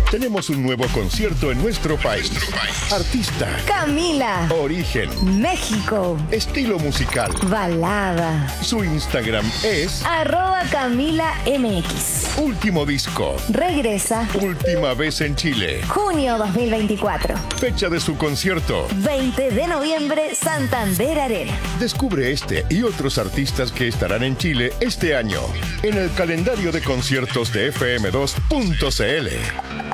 Tenemos un nuevo concierto en nuestro país. Artista. Camila. Origen. México. Estilo musical. Balada. Su Instagram es @CamilaMX. Último disco. Regresa. Última vez en Chile. Junio 2024. Fecha de su concierto. 20 de noviembre, Santander Arena. Descubre este y otros artistas que estarán en Chile este año en el calendario de conciertos de fm2.cl.